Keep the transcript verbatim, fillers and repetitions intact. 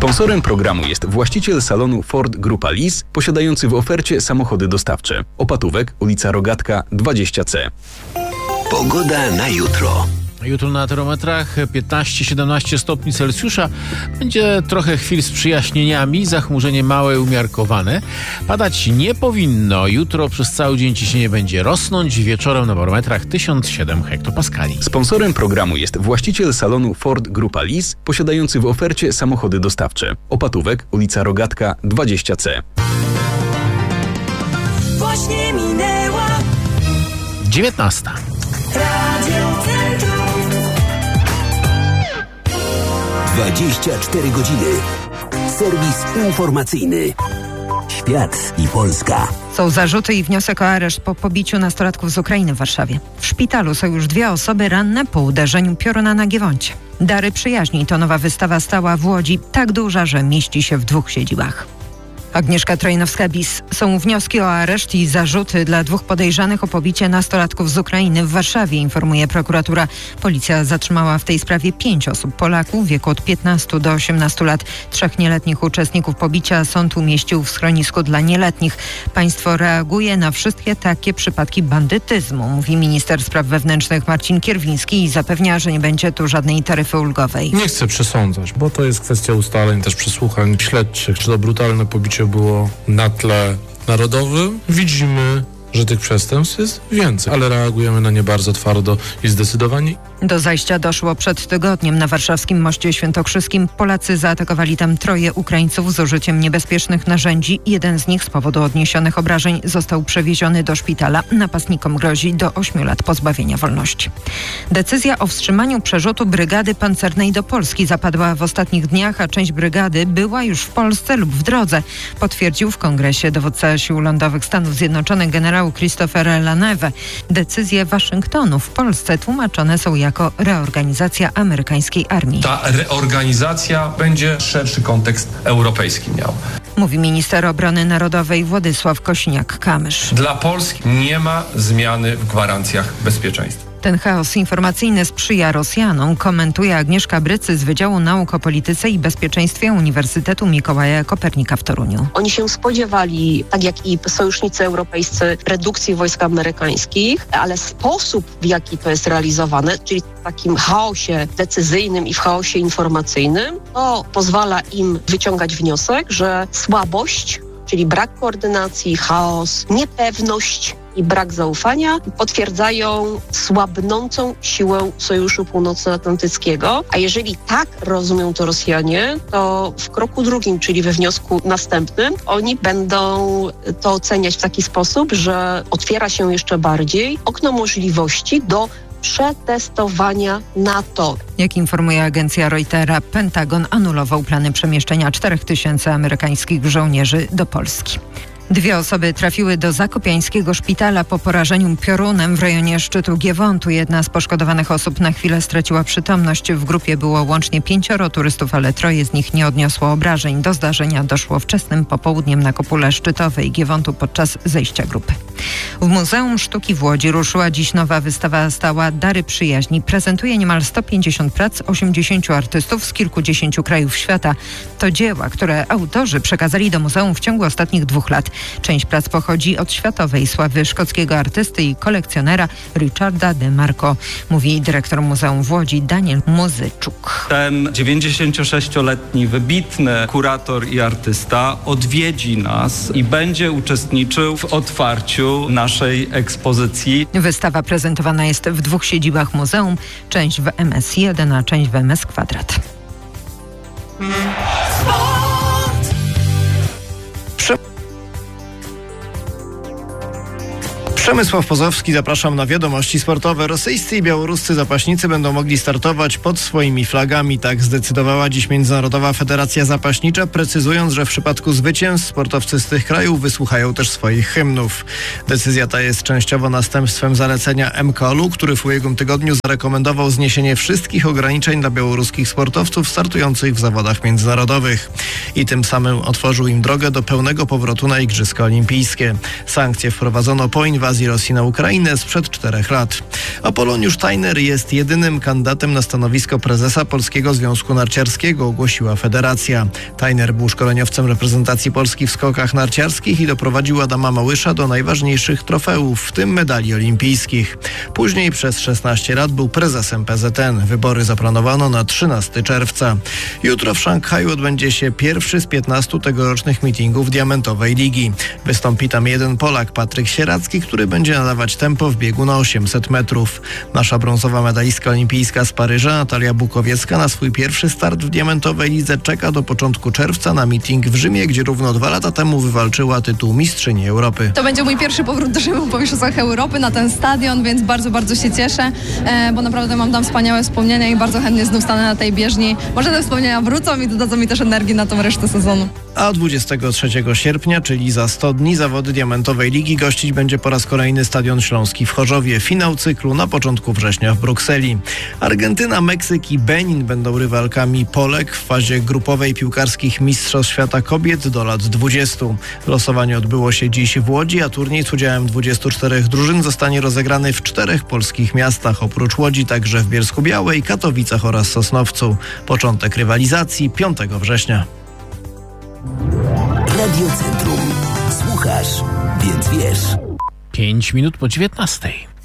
Sponsorem programu jest właściciel salonu Ford Grupa Lis, posiadający w ofercie samochody dostawcze. Opatówek, ulica Rogatka dwadzieścia C. Pogoda na jutro. Jutro na termometrach piętnaście siedemnaście stopni Celsjusza. Będzie trochę chwil z przyjaśnieniami, zachmurzenie małe, umiarkowane. Padać nie powinno. Jutro przez cały dzień ciśnienie będzie rosnąć. Wieczorem na barometrach tysiąc siedem hektopaskali. Sponsorem programu jest właściciel salonu Ford Grupa Lis, posiadający w ofercie samochody dostawcze. Opatówek, ulica Rogatka dwadzieścia C. Właśnie minęła dziewiętnasta. Radio Centrum. dwadzieścia cztery godziny. Serwis informacyjny. Świat i Polska. Są zarzuty i wniosek o areszt po pobiciu nastolatków z Ukrainy w Warszawie. W szpitalu są już dwie osoby ranne po uderzeniu pioruna na Giewoncie. Dary przyjaźni to nowa wystawa stała w Łodzi, tak duża, że mieści się w dwóch siedzibach. Agnieszka Trojnowska-Bis. Są wnioski o areszt i zarzuty dla dwóch podejrzanych o pobicie nastolatków z Ukrainy w Warszawie, informuje prokuratura. Policja zatrzymała w tej sprawie pięć osób, Polaków w wieku od piętnastu do osiemnastu lat. Trzech nieletnich uczestników pobicia sąd umieścił w schronisku dla nieletnich. Państwo reaguje na wszystkie takie przypadki bandytyzmu, mówi minister spraw wewnętrznych Marcin Kierwiński i zapewnia, że nie będzie tu żadnej taryfy ulgowej. Nie chcę przesądzać, bo to jest kwestia ustaleń, też przesłuchań śledczych, czy to brutalne pobicie było na tle narodowym. Widzimy, że tych przestępstw jest więcej, ale reagujemy na nie bardzo twardo i zdecydowanie. Do zajścia doszło przed tygodniem na warszawskim Moście Świętokrzyskim. Polacy zaatakowali tam troje Ukraińców z użyciem niebezpiecznych narzędzi. Jeden z nich z powodu odniesionych obrażeń został przewieziony do szpitala. Napastnikom grozi do ośmiu lat pozbawienia wolności. Decyzja o wstrzymaniu przerzutu brygady pancernej do Polski zapadła w ostatnich dniach, a część brygady była już w Polsce lub w drodze, potwierdził w kongresie dowódca sił lądowych Stanów Zjednoczonych generał Christopher Laneve. Decyzje Waszyngtonu w Polsce tłumaczone są jako reorganizacja amerykańskiej armii. Ta reorganizacja będzie szerszy kontekst europejski miała. Mówi minister obrony narodowej Władysław Kosiniak-Kamysz. Dla Polski nie ma zmiany w gwarancjach bezpieczeństwa. Ten chaos informacyjny sprzyja Rosjanom, komentuje Agnieszka Brycy z Wydziału Nauk o Polityce i Bezpieczeństwie Uniwersytetu Mikołaja Kopernika w Toruniu. Oni się spodziewali, tak jak i sojusznicy europejscy, redukcji wojsk amerykańskich, ale sposób, w jaki to jest realizowane, czyli w takim chaosie decyzyjnym i w chaosie informacyjnym, to pozwala im wyciągać wniosek, że słabość, czyli brak koordynacji, chaos, niepewność i brak zaufania potwierdzają słabnącą siłę Sojuszu Północnoatlantyckiego. A jeżeli tak rozumieją to Rosjanie, to w kroku drugim, czyli we wniosku następnym, oni będą to oceniać w taki sposób, że otwiera się jeszcze bardziej okno możliwości do przetestowania NATO. Jak informuje agencja Reutera, Pentagon anulował plany przemieszczenia czterech tysięcy amerykańskich żołnierzy do Polski. Dwie osoby trafiły do zakopiańskiego szpitala po porażeniu piorunem w rejonie szczytu Giewontu. Jedna z poszkodowanych osób na chwilę straciła przytomność. W grupie było łącznie pięcioro turystów, ale troje z nich nie odniosło obrażeń. Do zdarzenia doszło wczesnym popołudniem na kopule szczytowej Giewontu podczas zejścia grupy. W Muzeum Sztuki w Łodzi ruszyła dziś nowa wystawa stała Dary Przyjaźni. Prezentuje niemal sto pięćdziesiąt prac osiemdziesięciu artystów z kilkudziesięciu krajów świata. To dzieła, które autorzy przekazali do muzeum w ciągu ostatnich dwóch lat. Część prac pochodzi od światowej sławy szkockiego artysty i kolekcjonera Richarda de Marco, mówi dyrektor Muzeum w Łodzi Daniel Muzyczuk. Ten dziewięćdziesięciosześcioletni wybitny kurator i artysta odwiedzi nas i będzie uczestniczył w otwarciu naszej ekspozycji. Wystawa prezentowana jest w dwóch siedzibach muzeum, część w M S jeden, a część w M S Kwadrat. Przemysław Pozowski, zapraszam na wiadomości sportowe. Rosyjscy i białoruscy zapaśnicy będą mogli startować pod swoimi flagami. Tak zdecydowała dziś Międzynarodowa Federacja Zapaśnicza, precyzując, że w przypadku zwycięstw sportowcy z tych krajów wysłuchają też swoich hymnów. Decyzja ta jest częściowo następstwem zalecenia M K O L u, który w ubiegłym tygodniu zarekomendował zniesienie wszystkich ograniczeń dla białoruskich sportowców startujących w zawodach międzynarodowych. I tym samym otworzył im drogę do pełnego powrotu na Igrzyska Olimpijskie. Sankcje wprowadzono po inwazji inwazji Rosji na Ukrainę sprzed czterech lat. A Poloniusz Tajner jest jedynym kandydatem na stanowisko prezesa Polskiego Związku Narciarskiego, ogłosiła federacja. Tajner był szkoleniowcem reprezentacji Polski w skokach narciarskich i doprowadził Adama Małysza do najważniejszych trofeów, w tym medali olimpijskich. Później przez szesnaście lat był prezesem P Z N. Wybory zaplanowano na trzynastego czerwca. Jutro w Szanghaju odbędzie się pierwszy z piętnastu tegorocznych meetingów Diamentowej Ligi. Wystąpi tam jeden Polak, Patryk Sieracki, który będzie nadawać tempo w biegu na osiemset metrów. Nasza brązowa medalistka olimpijska z Paryża, Natalia Bukowiecka, na swój pierwszy start w Diamentowej Lidze czeka do początku czerwca na meeting w Rzymie, gdzie równo dwa lata temu wywalczyła tytuł mistrzyni Europy. To będzie mój pierwszy powrót do Rzymu po mistrzostwach Europy na ten stadion, więc bardzo, bardzo się cieszę, bo naprawdę mam tam wspaniałe wspomnienia i bardzo chętnie znów stanę na tej bieżni. Może te wspomnienia wrócą i dodadzą mi też energii na tą resztę sezonu. A dwudziestego trzeciego sierpnia, czyli za sto dni, zawody Diamentowej Ligi gościć będzie po raz kolejny Stadion Śląski w Chorzowie. Finał cyklu na początku września w Brukseli. Argentyna, Meksyk i Benin będą rywalkami Polek w fazie grupowej piłkarskich Mistrzostw Świata Kobiet do lat dwudziestu. Losowanie odbyło się dziś w Łodzi, a turniej z udziałem dwudziestu czterech drużyn zostanie rozegrany w czterech polskich miastach. Oprócz Łodzi także w Bielsku-Białej, Katowicach oraz Sosnowcu. Początek rywalizacji piątego września. Radio Centrum. Słuchasz, więc wiesz. Pięć minut po dziewiętnastej.